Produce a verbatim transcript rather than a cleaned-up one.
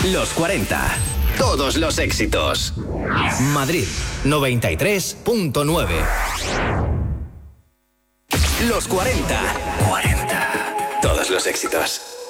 Los cuarenta. Todos los éxitos. Madrid, noventa y tres punto nueve. Los cuarenta. cuarenta. Todos los éxitos.